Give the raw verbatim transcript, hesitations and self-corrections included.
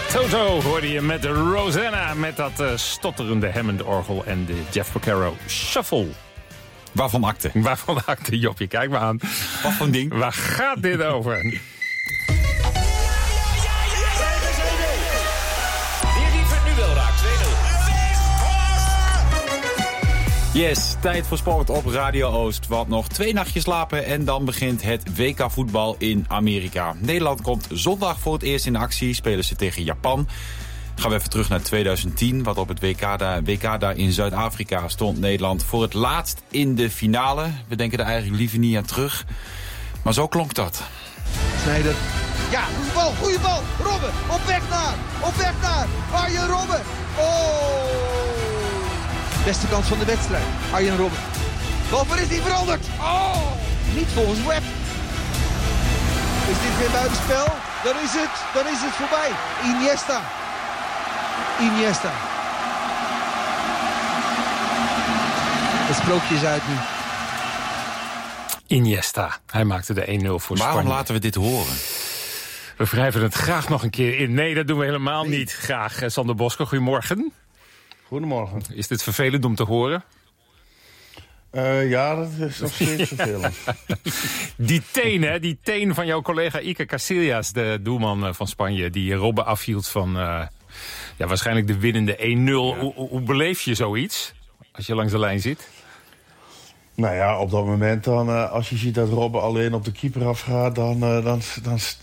Toto hoorde je met Rosanna, met dat uh, stotterende Hammond-orgel en de Jeff Porcaro Shuffle. Waarvan akte? Waarvan akte, Jopje, kijk maar aan. Wat voor een ding? Waar gaat dit over? Yes, tijd voor sport op Radio Oost. Wat nog twee nachtjes slapen en dan begint het W K voetbal in Amerika. Nederland komt zondag voor het eerst in actie. Spelen ze tegen Japan. Gaan we even terug naar twintig tien. Wat op het W K daar, W K daar in Zuid-Afrika stond Nederland voor het laatst in de finale. We denken er eigenlijk liever niet aan terug. Maar zo klonk dat. Snijder. Ja, goede bal, goede bal. Robben, op weg naar, op weg naar. Arjen Robben. Oh! Beste kans van de wedstrijd. Arjen Robben. Waarvoor is die veranderd? Oh! Niet volgens Webb. Is dit weer buitenspel? Dan is het, dan is het voorbij. Iniesta. Iniesta. Het sprookje is uit nu. Iniesta. Hij maakte de één nul voor Spanje. Waarom laten we dit horen? We wrijven het graag nog een keer in. Nee, dat doen we helemaal nee. niet graag. Sander Bosker, goedemorgen. Goedemorgen. Is dit vervelend om te horen? Uh, ja, dat is nog steeds vervelend. Die teen, hè, die teen van jouw collega Iker Casillas, de doelman van Spanje, die Robben afhield van uh, ja, waarschijnlijk de winnende één nul. Ja. Hoe, hoe, hoe beleef je zoiets als je langs de lijn zit? Nou ja, op dat moment dan, uh, als je ziet dat Robben alleen op de keeper afgaat, dan, uh, dan, dan